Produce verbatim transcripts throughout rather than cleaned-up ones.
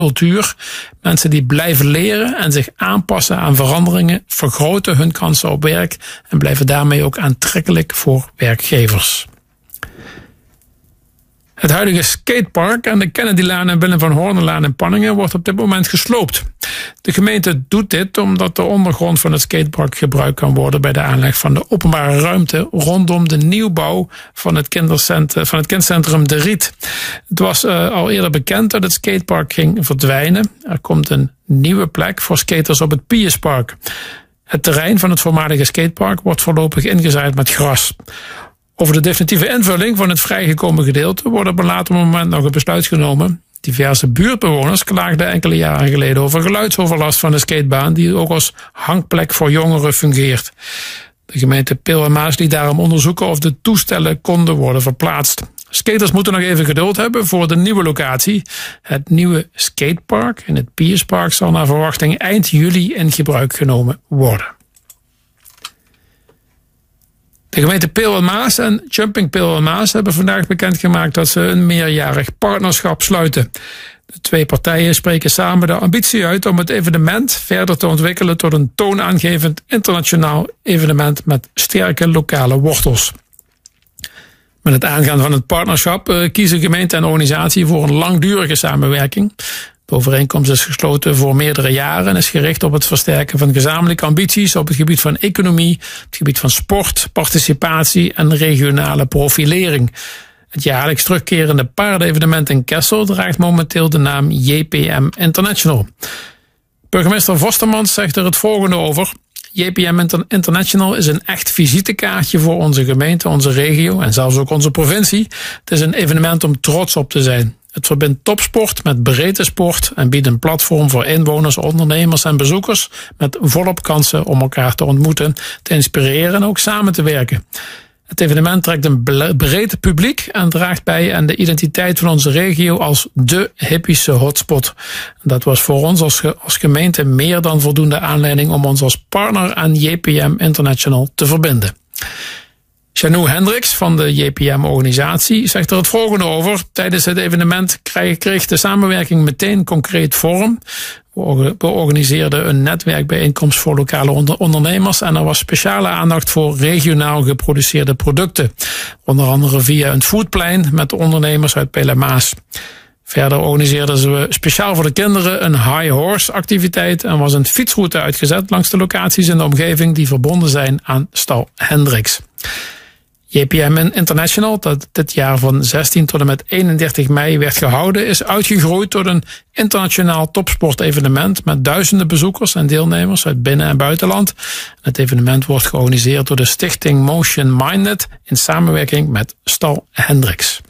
cultuur. Mensen die blijven leren en zich aanpassen aan veranderingen vergroten hun kansen op werk en blijven daarmee ook aantrekkelijk voor werkgevers. Het huidige skatepark aan de Kennedylaan en Willem van Hoornlaan in Panningen wordt op dit moment gesloopt. De gemeente doet dit omdat de ondergrond van het skatepark gebruikt kan worden bij de aanleg van de openbare ruimte rondom de nieuwbouw van het, kindercentrum, van het kindcentrum De Riet. Het was uh, al eerder bekend dat het skatepark ging verdwijnen. Er komt een nieuwe plek voor skaters op het Pierspark. Het terrein van het voormalige skatepark wordt voorlopig ingezaaid met gras. Over de definitieve invulling van het vrijgekomen gedeelte wordt op een later moment nog een besluit genomen. Diverse buurtbewoners klaagden enkele jaren geleden over geluidsoverlast van de skatebaan, die ook als hangplek voor jongeren fungeert. De gemeente Peel en Maas liet daarom onderzoeken of de toestellen konden worden verplaatst. Skaters moeten nog even geduld hebben voor de nieuwe locatie. Het nieuwe skatepark in het Pierspark zal naar verwachting eind juli in gebruik genomen worden. De gemeente Peel en Maas en Jumping Peel en Maas hebben vandaag bekendgemaakt dat ze een meerjarig partnerschap sluiten. De twee partijen spreken samen de ambitie uit om het evenement verder te ontwikkelen tot een toonaangevend internationaal evenement met sterke lokale wortels. Met het aangaan van het partnerschap uh, kiezen gemeente en organisatie voor een langdurige samenwerking. De overeenkomst is gesloten voor meerdere jaren en is gericht op het versterken van gezamenlijke ambities op het gebied van economie, het gebied van sport, participatie en regionale profilering. Het jaarlijks terugkerende paardenevenement in Kessel draagt momenteel de naam J P M International. Burgemeester Vostermans zegt er het volgende over. J P M International is een echt visitekaartje voor onze gemeente, onze regio en zelfs ook onze provincie. Het is een evenement om trots op te zijn. Het verbindt topsport met breedte sport en biedt een platform voor inwoners, ondernemers en bezoekers met volop kansen om elkaar te ontmoeten, te inspireren en ook samen te werken. Het evenement trekt een breed publiek en draagt bij aan de identiteit van onze regio als de hippische hotspot. Dat was voor ons als, ge- als gemeente meer dan voldoende aanleiding om ons als partner aan J P M International te verbinden. Janou Hendricks van de J P M-organisatie zegt er het volgende over. Tijdens het evenement kreeg de samenwerking meteen concreet vorm. We organiseerden een netwerkbijeenkomst voor lokale ondernemers en er was speciale aandacht voor regionaal geproduceerde producten. Onder andere via een foodplein met de ondernemers uit Peel en Maas. Verder organiseerden ze speciaal voor de kinderen een high horse activiteit en was een fietsroute uitgezet langs de locaties in de omgeving die verbonden zijn aan Stal Hendricks. J P M International, dat dit jaar van zestien tot en met eenendertig mei werd gehouden, is uitgegroeid tot een internationaal topsportevenement met duizenden bezoekers en deelnemers uit binnen- en buitenland. Het evenement wordt georganiseerd door de stichting Motion Minded in samenwerking met Stal Hendricks.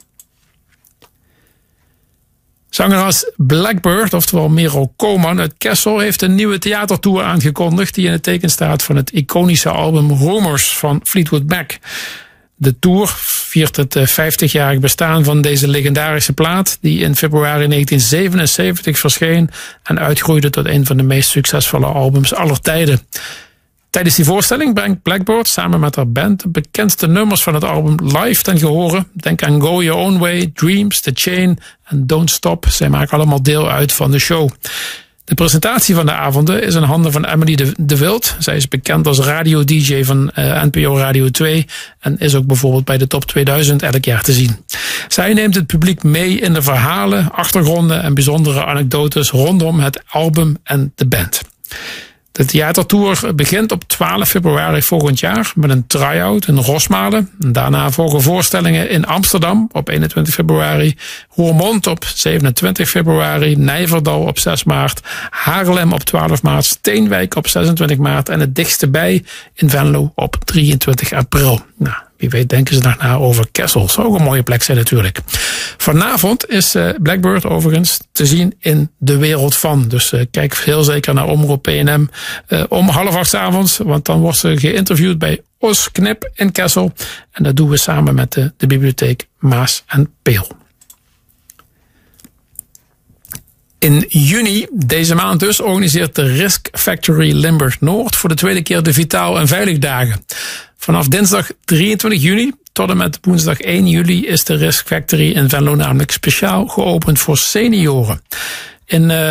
Zangeres Blackbird, oftewel Merel Koman uit Kessel, heeft een nieuwe theatertour aangekondigd die in het teken staat van het iconische album Rumors van Fleetwood Mac. De tour viert het vijftigjarig bestaan van deze legendarische plaat, die in februari negentien zevenenzeventig verscheen en uitgroeide tot een van de meest succesvolle albums aller tijden. Tijdens die voorstelling brengt Blackbird samen met haar band de bekendste nummers van het album live ten gehore. Denk aan Go Your Own Way, Dreams, The Chain en Don't Stop. Zij maken allemaal deel uit van de show. De presentatie van de avonden is in handen van Emily de, de Wild. Zij is bekend als radio-d j van uh, N P O Radio twee en is ook bijvoorbeeld bij de Top tweeduizend elk jaar te zien. Zij neemt het publiek mee in de verhalen, achtergronden en bijzondere anekdotes rondom het album en de band. De theatertour begint op twaalf februari volgend jaar met een try-out in Rosmalen. Daarna volgen voorstellingen in Amsterdam op eenentwintig februari, Roermond op zevenentwintig februari, Nijverdal op zes maart, Haarlem op twaalf maart, Steenwijk op zesentwintig maart en het dichtste bij in Venlo op drieëntwintig april. Nou, wie weet denken ze daarna over Kessel. Zou ook een mooie plek zijn natuurlijk. Vanavond is uh, Blackbird overigens te zien in De Wereld Van. Dus uh, kijk heel zeker naar Omroep P en M uh, om half acht 's avonds. Want dan wordt ze geïnterviewd bij Os Knip in Kessel. En dat doen we samen met de, de bibliotheek Maas en Peel. In juni, deze maand dus, organiseert de Risk Factory Limburg Noord voor de tweede keer de Vitaal en Veilig Dagen. Vanaf dinsdag drieëntwintig juni tot en met woensdag één juli is de Risk Factory in Venlo namelijk speciaal geopend voor senioren. in